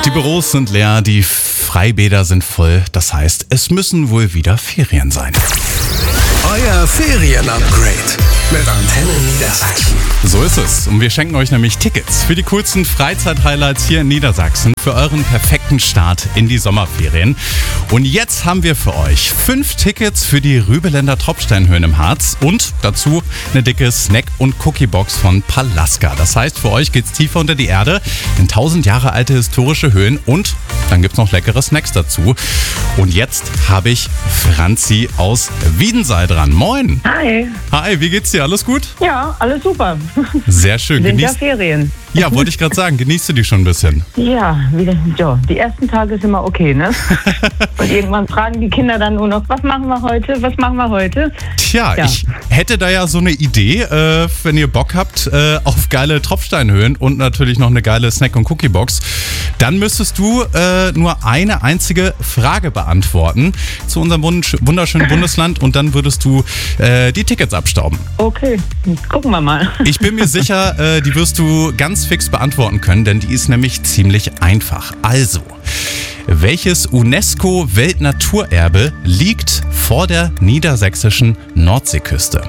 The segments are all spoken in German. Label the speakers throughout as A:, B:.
A: Die Büros sind leer, die Freibäder sind voll. Das heißt, es müssen wohl wieder Ferien sein.
B: Euer Ferien-Upgrade mit Antenne Niedersachsen.
A: So ist es. Und wir schenken euch nämlich Tickets für die coolsten Freizeit-Highlights hier in Niedersachsen für euren perfekten Start in die Sommerferien. Und jetzt haben wir für euch 5 Tickets für die Rübeländer Tropfsteinhöhen im Harz und dazu eine dicke Snack- und Cookiebox von Palaska. Das heißt, für euch geht's tiefer unter die Erde in 1000 Jahre alte historische Höhen und dann gibt's noch leckere Snacks dazu. Und jetzt habe ich Franzi aus Wiedenseil dran. Moin!
C: Hi.
A: Hi, wie geht's dir? Alles gut?
C: Ja, alles super.
A: Sehr schön.
C: Sind ja Ferien.
A: Ja, wollte ich gerade sagen. Genießt du die schon ein bisschen?
C: Ja, die ersten Tage ist immer okay, ne? Und irgendwann fragen die Kinder dann nur noch, was machen wir heute? Was machen wir heute?
A: Tja,
C: Ja.
A: Ich hätte da ja so eine Idee, wenn ihr Bock habt auf geile Tropfsteinhöhen und natürlich noch eine geile Snack- und Cookiebox. Dann müsstest du nur eine einzige Frage beantworten zu unserem wunderschönen Bundesland und dann würdest du die Tickets abstauben.
C: Okay, gucken wir mal.
A: Ich bin mir sicher, die wirst du ganz fix beantworten können, denn die ist nämlich ziemlich einfach. Also, welches UNESCO-Weltnaturerbe liegt vor der niedersächsischen Nordseeküste?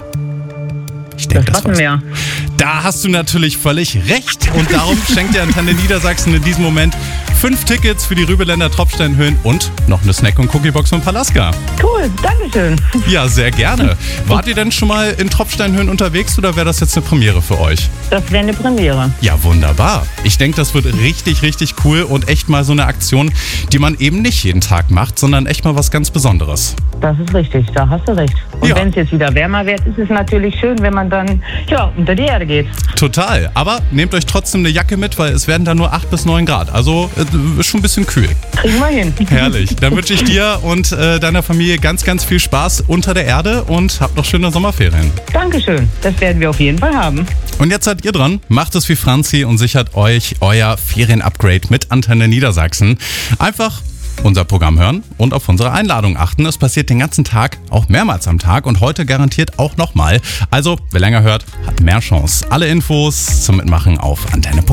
A: Ich denke,
C: Das Wattenmeer.
A: Da hast du natürlich völlig recht. Und darum schenkt dir Antenne Niedersachsen in diesem Moment 5 Tickets für die Rübeländer Tropfsteinhöhen und noch eine Snack- und Cookiebox von Palaska.
C: Cool, dankeschön.
A: Ja, sehr gerne. Wart ihr denn schon mal in Tropfsteinhöhen unterwegs oder wäre das jetzt eine Premiere für euch?
C: Das wäre eine Premiere.
A: Ja, wunderbar. Ich denke, das wird richtig, richtig cool und echt mal so eine Aktion, die man eben nicht jeden Tag macht, sondern echt mal was ganz Besonderes.
C: Das ist richtig, da hast du recht. Und
A: Ja.
C: wenn es jetzt wieder wärmer wird, ist es natürlich schön, wenn man dann unter die Erde geht.
A: Total. Aber nehmt euch trotzdem eine Jacke mit, weil es werden da nur 8 bis 9 Grad. Also ist schon ein bisschen kühl.
C: Kriegen wir hin.
A: Herrlich. Dann wünsche ich dir und deiner Familie ganz, ganz viel Spaß unter der Erde und habt noch schöne Sommerferien.
C: Dankeschön, das werden wir auf jeden Fall haben.
A: Und jetzt seid ihr dran. Macht es wie Franzi und sichert euch euer Ferien-Upgrade mit Antenne Niedersachsen. Einfach unser Programm hören und auf unsere Einladung achten. Es passiert den ganzen Tag, auch mehrmals am Tag und heute garantiert auch nochmal. Also, wer länger hört, hat mehr Chance. Alle Infos zum Mitmachen auf antenne.de.